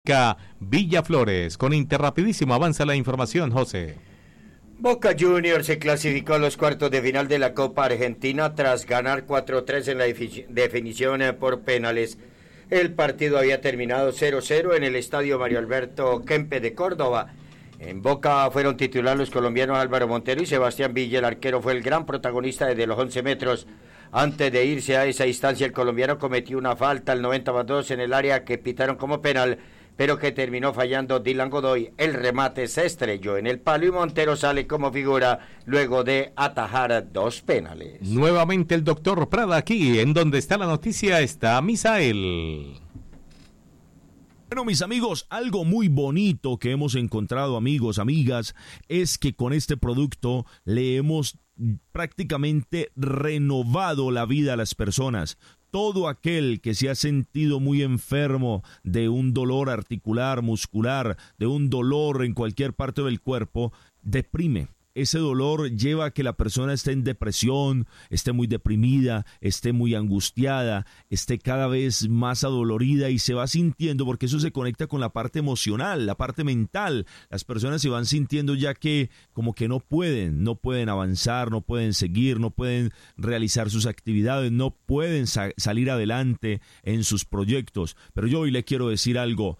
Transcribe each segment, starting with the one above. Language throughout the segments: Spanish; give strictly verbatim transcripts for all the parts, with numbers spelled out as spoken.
Villa Flores. Con Interrapidísimo avanza la información, José. Boca Juniors se clasificó a los cuartos de final de la Copa Argentina tras ganar cuatro tres en la definición por penales. El partido había terminado cero cero en el estadio Mario Alberto Kempes de Córdoba. En Boca fueron titular los colombianos Álvaro Montero y Sebastián Villa. El arquero fue el gran protagonista desde los once metros. Antes de irse a esa instancia, el colombiano cometió una falta al noventa más dos en el área que pitaron como penal, pero que terminó fallando Dylan Godoy. El remate se estrelló en el palo y Montero sale como figura luego de atajar dos penales. Nuevamente el doctor Prada aquí, en donde está la noticia, está Misael. Bueno, mis amigos, algo muy bonito que hemos encontrado, amigos, amigas, es que con este producto le hemos prácticamente renovado la vida a las personas. Todo aquel que se ha sentido muy enfermo de un dolor articular, muscular, de un dolor en cualquier parte del cuerpo, deprime. Ese dolor lleva a que la persona esté en depresión, esté muy deprimida, esté muy angustiada, esté cada vez más adolorida y se va sintiendo, porque eso se conecta con la parte emocional, la parte mental. Las personas se van sintiendo ya que como que no pueden, no pueden avanzar, no pueden seguir, no pueden realizar sus actividades, no pueden sa- salir adelante en sus proyectos. Pero yo hoy le quiero decir algo,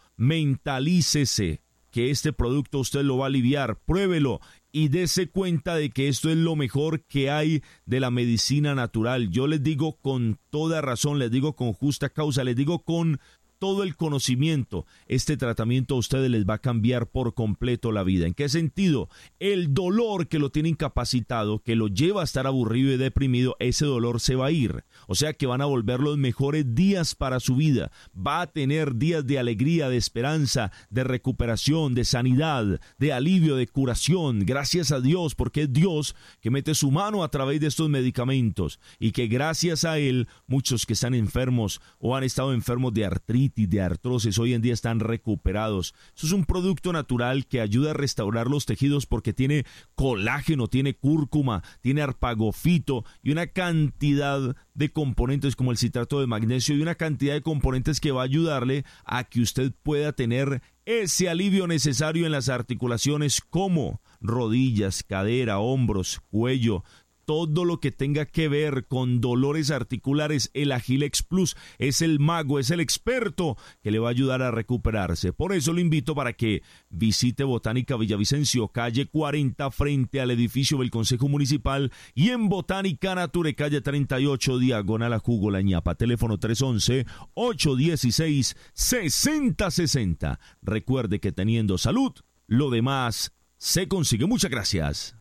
mentalícese que este producto usted lo va a aliviar, pruébelo y dése cuenta de que esto es lo mejor que hay de la medicina natural. Yo les digo con toda razón, les digo con justa causa, les digo con todo el conocimiento, este tratamiento a ustedes les va a cambiar por completo la vida. ¿En qué sentido? El dolor que lo tiene incapacitado, que lo lleva a estar aburrido y deprimido, ese dolor se va a ir. O sea que van a volver los mejores días para su vida. Va a tener días de alegría, de esperanza, de recuperación, de sanidad, de alivio, de curación. Gracias a Dios, porque es Dios que mete su mano a través de estos medicamentos y que gracias a Él, muchos que están enfermos o han estado enfermos de artritis, de artrosis, hoy en día están recuperados. Eso es un producto natural que ayuda a restaurar los tejidos porque tiene colágeno, tiene cúrcuma, tiene arpagofito y una cantidad de componentes como el citrato de magnesio y una cantidad de componentes que va a ayudarle a que usted pueda tener ese alivio necesario en las articulaciones como rodillas, cadera, hombros, cuello. Todo lo que tenga que ver con dolores articulares, el Agilex Plus es el mago, es el experto que le va a ayudar a recuperarse. Por eso lo invito para que visite Botánica Villavicencio, calle cuarenta, frente al edificio del Consejo Municipal, y en Botánica Nature, calle treinta y ocho, diagonal a Jugo La Ñapa. Teléfono tres once, ocho dieciséis, sesenta sesenta. Recuerde que teniendo salud, lo demás se consigue. Muchas gracias.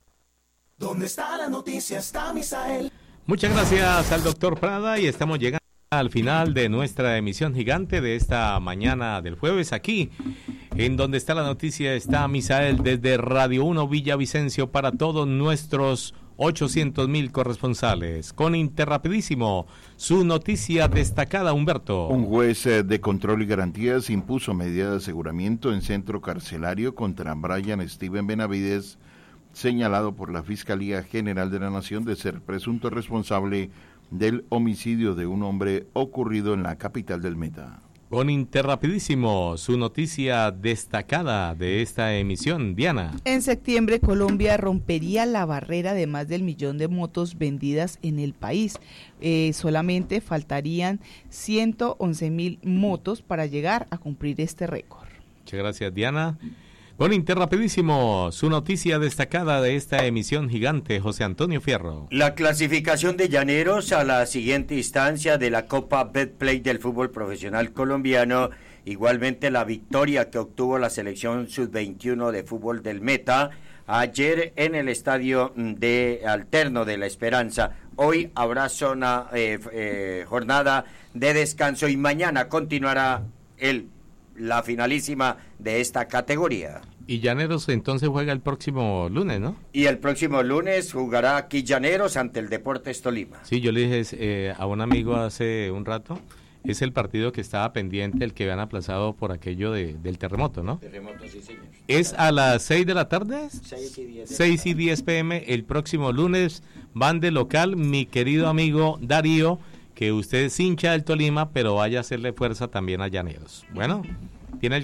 ¿Dónde está la noticia? Está Misael. Muchas gracias al doctor Prada y estamos llegando al final de nuestra emisión gigante de esta mañana del jueves aquí, en donde está la noticia, está Misael desde Radio uno Villavicencio para todos nuestros ochocientos mil corresponsales. Con Interrapidísimo, su noticia destacada, Humberto. Un juez de control y garantías impuso medida de aseguramiento en centro carcelario contra Brian Steven Benavides, señalado por la Fiscalía General de la Nación de ser presunto responsable del homicidio de un hombre ocurrido en la capital del Meta. Con Interrapidísimo, su noticia destacada de esta emisión, Diana. En septiembre, Colombia rompería la barrera de más del millón de motos vendidas en el país. Eh, solamente faltarían ciento once mil motos para llegar a cumplir este récord. Muchas gracias, Diana. Con Interrapidísimo, su noticia destacada de esta emisión gigante, José Antonio Fierro. La clasificación de Llaneros a la siguiente instancia de la Copa Betplay del fútbol profesional colombiano, igualmente la victoria que obtuvo la selección sub veintiuno de fútbol del Meta ayer en el estadio de Alterno de la Esperanza. Hoy habrá zona eh, eh, jornada de descanso y mañana continuará el la finalísima de esta categoría. Y Llaneros entonces juega el próximo lunes, ¿no? Y el próximo lunes jugará aquí Llaneros ante el Deportes Tolima. Sí, yo le dije eh, a un amigo hace un rato, es el partido que estaba pendiente, el que habían aplazado por aquello de, del terremoto, ¿no? Terremoto, sí, señor. ¿Es a las seis de la tarde? seis y diez. seis y diez pm el próximo lunes, van de local, mi querido amigo Darío, que usted es hincha del Tolima, pero vaya a hacerle fuerza también a Llaneros. Bueno, tiene el